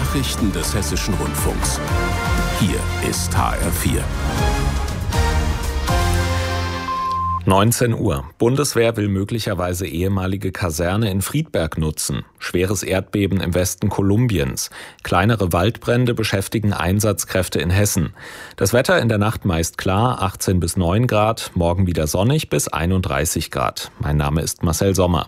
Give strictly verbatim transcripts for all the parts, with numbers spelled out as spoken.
Nachrichten des Hessischen Rundfunks. Hier ist H R vier. neunzehn Uhr. Bundeswehr will möglicherweise ehemalige Kaserne in Friedberg nutzen. Schweres Erdbeben im Westen Kolumbiens. Kleinere Waldbrände beschäftigen Einsatzkräfte in Hessen. Das Wetter in der Nacht meist klar, achtzehn bis neun Grad. Morgen wieder sonnig bis einunddreißig Grad. Mein Name ist Marcel Sommer.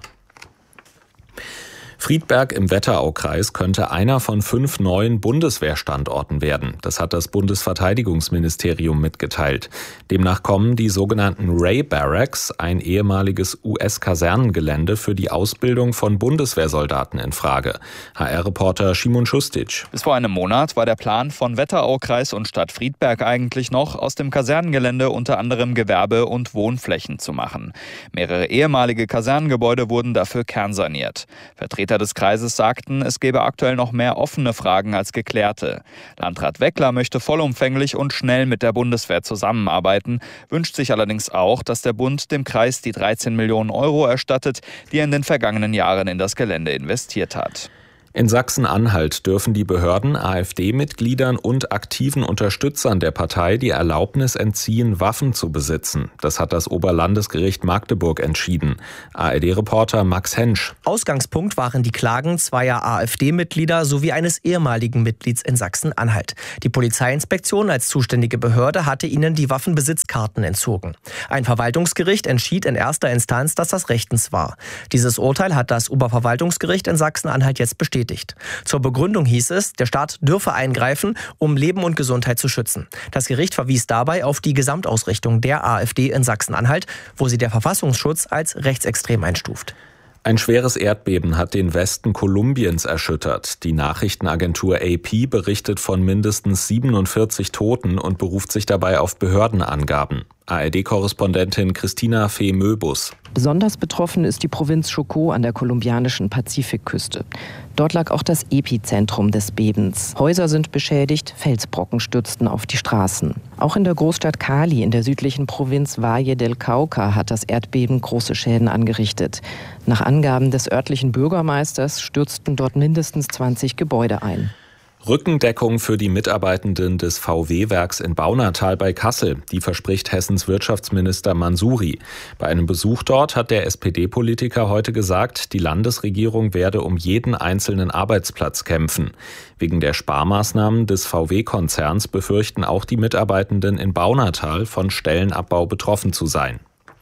Friedberg im Wetteraukreis könnte einer von fünf neuen Bundeswehrstandorten werden. Das hat das Bundesverteidigungsministerium mitgeteilt. Demnach kommen die sogenannten Ray Barracks, ein ehemaliges U S-Kasernengelände für die Ausbildung von Bundeswehrsoldaten, in Frage. H R-Reporter Szymon Schustic. Bis vor einem Monat war der Plan von Wetteraukreis und Stadt Friedberg eigentlich noch, aus dem Kasernengelände unter anderem Gewerbe- und Wohnflächen zu machen. Mehrere ehemalige Kasernengebäude wurden dafür kernsaniert. Vertreter des Kreises sagten, es gebe aktuell noch mehr offene Fragen als geklärte. Landrat Weckler möchte vollumfänglich und schnell mit der Bundeswehr zusammenarbeiten, wünscht sich allerdings auch, dass der Bund dem Kreis die dreizehn Millionen Euro erstattet, die er in den vergangenen Jahren in das Gelände investiert hat. In Sachsen-Anhalt dürfen die Behörden AfD-Mitgliedern und aktiven Unterstützern der Partei die Erlaubnis entziehen, Waffen zu besitzen. Das hat das Oberlandesgericht Magdeburg entschieden. A R D-Reporter Max Hensch. Ausgangspunkt waren die Klagen zweier AfD-Mitglieder sowie eines ehemaligen Mitglieds in Sachsen-Anhalt. Die Polizeiinspektion als zuständige Behörde hatte ihnen die Waffenbesitzkarten entzogen. Ein Verwaltungsgericht entschied in erster Instanz, dass das rechtens war. Dieses Urteil hat das Oberverwaltungsgericht in Sachsen-Anhalt jetzt bestätigt. Zur Begründung hieß es, der Staat dürfe eingreifen, um Leben und Gesundheit zu schützen. Das Gericht verwies dabei auf die Gesamtausrichtung der AfD in Sachsen-Anhalt, wo sie der Verfassungsschutz als rechtsextrem einstuft. Ein schweres Erdbeben hat den Westen Kolumbiens erschüttert. Die Nachrichtenagentur A P berichtet von mindestens siebenundvierzig Toten und beruft sich dabei auf Behördenangaben. A R D-Korrespondentin Christina Fee-Möbus. Besonders betroffen ist die Provinz Chocó an der kolumbianischen Pazifikküste. Dort lag auch das Epizentrum des Bebens. Häuser sind beschädigt, Felsbrocken stürzten auf die Straßen. Auch in der Großstadt Cali in der südlichen Provinz Valle del Cauca hat das Erdbeben große Schäden angerichtet. Nach Angaben des örtlichen Bürgermeisters stürzten dort mindestens zwanzig Gebäude ein. Rückendeckung für die Mitarbeitenden des V W-Werks in Baunatal bei Kassel, die verspricht Hessens Wirtschaftsminister Mansouri. Bei einem Besuch dort hat der S P D-Politiker heute gesagt, die Landesregierung werde um jeden einzelnen Arbeitsplatz kämpfen. Wegen der Sparmaßnahmen des V W-Konzerns befürchten auch die Mitarbeitenden in Baunatal, von Stellenabbau betroffen zu sein.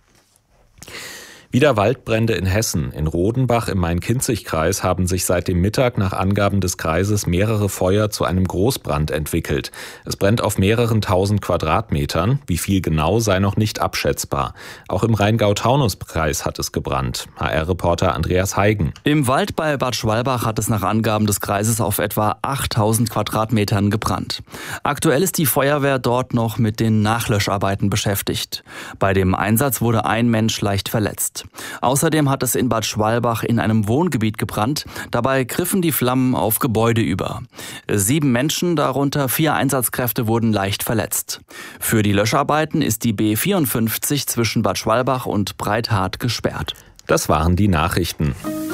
Wieder Waldbrände in Hessen. In Rodenbach im Main-Kinzig-Kreis haben sich seit dem Mittag nach Angaben des Kreises mehrere Feuer zu einem Großbrand entwickelt. Es brennt auf mehreren tausend Quadratmetern. Wie viel genau sei noch nicht abschätzbar. Auch im Rheingau-Taunus-Kreis hat es gebrannt. H R-Reporter Andreas Heigen. Im Wald bei Bad Schwalbach hat es nach Angaben des Kreises auf etwa achttausend Quadratmetern gebrannt. Aktuell ist die Feuerwehr dort noch mit den Nachlöscharbeiten beschäftigt. Bei dem Einsatz wurde ein Mensch leicht verletzt. Außerdem hat es in Bad Schwalbach in einem Wohngebiet gebrannt. Dabei griffen die Flammen auf Gebäude über. Sieben Menschen, darunter vier Einsatzkräfte, wurden leicht verletzt. Für die Löscharbeiten ist die B vierundfünfzig zwischen Bad Schwalbach und Breithart gesperrt. Das waren die Nachrichten.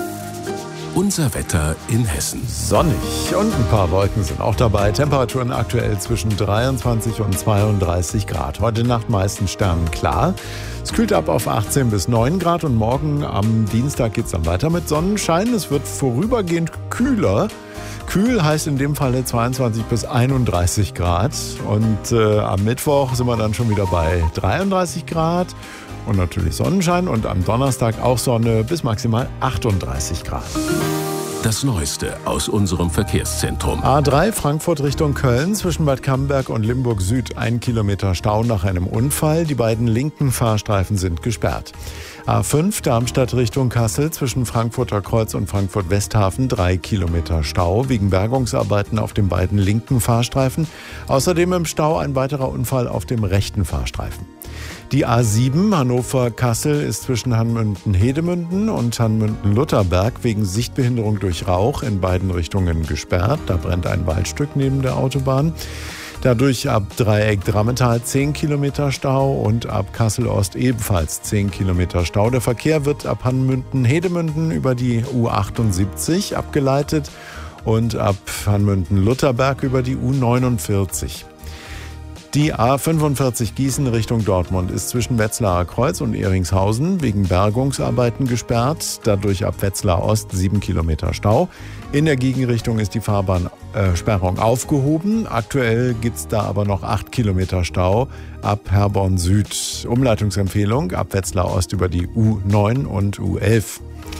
Unser Wetter in Hessen. Sonnig und ein paar Wolken sind auch dabei. Temperaturen aktuell zwischen dreiundzwanzig und zweiunddreißig Grad. Heute Nacht meistens sternenklar. Es kühlt ab auf achtzehn bis neun Grad und morgen am Dienstag geht es dann weiter mit Sonnenschein. Es wird vorübergehend kühler. Kühl heißt in dem Falle zweiundzwanzig bis einunddreißig Grad. Und äh, am Mittwoch sind wir dann schon wieder bei dreiunddreißig Grad. Und natürlich Sonnenschein und am Donnerstag auch Sonne bis maximal achtunddreißig Grad. Das Neueste aus unserem Verkehrszentrum. A drei Frankfurt Richtung Köln zwischen Bad Camberg und Limburg Süd. Ein Kilometer Stau nach einem Unfall. Die beiden linken Fahrstreifen sind gesperrt. A fünf Darmstadt Richtung Kassel zwischen Frankfurter Kreuz und Frankfurt Westhafen. Drei Kilometer Stau wegen Bergungsarbeiten auf den beiden linken Fahrstreifen. Außerdem im Stau ein weiterer Unfall auf dem rechten Fahrstreifen. Die A sieben Hannover-Kassel ist zwischen Hanmünden-Hedemünden und Hanmünden-Lutherberg wegen Sichtbehinderung durch Rauch in beiden Richtungen gesperrt. Da brennt ein Waldstück neben der Autobahn. Dadurch ab Dreieck-Drammetal zehn Kilometer Stau und ab Kassel-Ost ebenfalls zehn Kilometer Stau. Der Verkehr wird ab Hanmünden-Hedemünden über die U achtundsiebzig abgeleitet und ab Hanmünden-Lutherberg über die U neunundvierzig. Die A fünfundvierzig Gießen Richtung Dortmund ist zwischen Wetzlarer Kreuz und Ehringshausen wegen Bergungsarbeiten gesperrt. Dadurch ab Wetzlar Ost sieben Kilometer Stau. In der Gegenrichtung ist die Fahrbahnsperrung aufgehoben. Aktuell gibt es da aber noch acht Kilometer Stau ab Herborn Süd. Umleitungsempfehlung ab Wetzlar Ost über die U neun und U elf.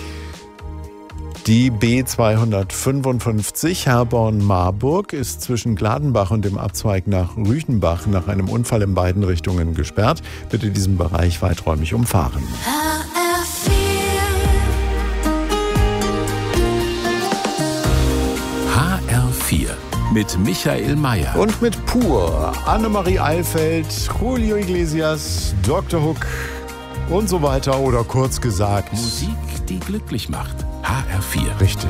Die B zweihundertfünfundfünfzig Herborn-Marburg ist zwischen Gladenbach und dem Abzweig nach Rüchenbach nach einem Unfall in beiden Richtungen gesperrt. Bitte diesen Bereich weiträumig umfahren. H R vier mit Michael Mayer. Und mit Pur, Annemarie Eilfeld, Julio Iglesias, Doktor Hook und so weiter oder kurz gesagt Musik, die glücklich macht. H R vier. Richtig.